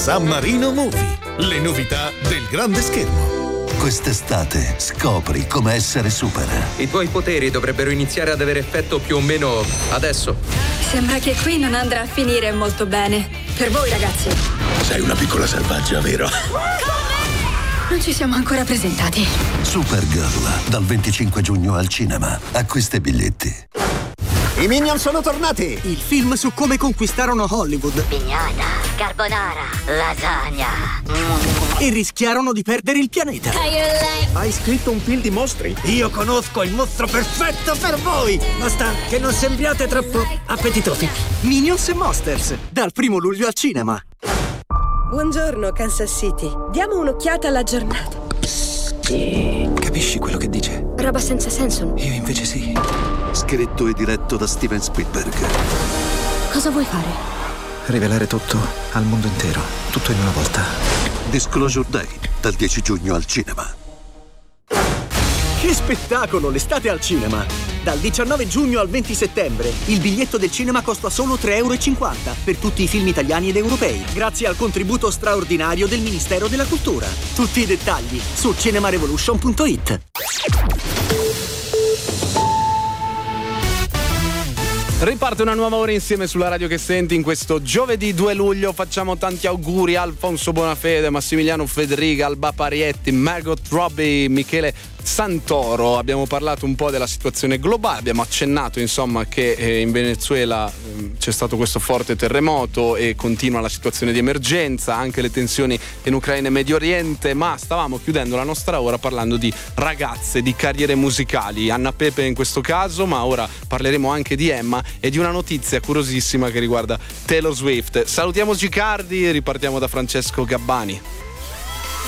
San Marino Movie, le novità del grande schermo. Quest'estate scopri come essere super. I tuoi poteri dovrebbero iniziare ad avere effetto più o meno adesso. Sembra che qui non andrà a finire molto bene. Per voi, ragazzi. Sei una piccola selvaggia, vero? Non ci siamo ancora presentati. Supergirl, dal 25 giugno al cinema. Acquista i biglietti. I Minion sono tornati! Il film su come conquistarono Hollywood. Pignata, carbonara, lasagna. E rischiarono di perdere il pianeta. Hai scritto un film di mostri? Io conosco il mostro perfetto per voi! Basta che non sembriate troppo appetitosi. Minions e Monsters, dal 1 luglio al cinema. Buongiorno, Kansas City. Diamo un'occhiata alla giornata. Capisci quello che dice? Roba senza senso. Io invece sì. Scritto e diretto da Steven Spielberg. Cosa vuoi fare? Rivelare tutto al mondo intero, tutto in una volta. Disclosure Day, dal 10 giugno al cinema. Che spettacolo, l'estate al cinema! Dal 19 giugno al 20 settembre il biglietto del cinema costa solo €3,50 per tutti i film italiani ed europei, grazie al contributo straordinario del Ministero della Cultura. Tutti i dettagli su cinemarevolution.it. Riparte una nuova ora insieme sulla radio che senti in questo giovedì 2 luglio. Facciamo tanti auguri a Alfonso Bonafede, Massimiliano Federica, Alba Parietti, Margot Robbie, Michele Santoro. Abbiamo parlato un po' della situazione globale, abbiamo accennato insomma che in Venezuela c'è stato questo forte terremoto e continua la situazione di emergenza, anche le tensioni in Ucraina e Medio Oriente, ma stavamo chiudendo la nostra ora parlando di ragazze, di carriere musicali, Anna Pepe in questo caso, ma ora parleremo anche di Emma e di una notizia curiosissima che riguarda Taylor Swift. Salutiamo Gicardi e ripartiamo da Francesco Gabbani.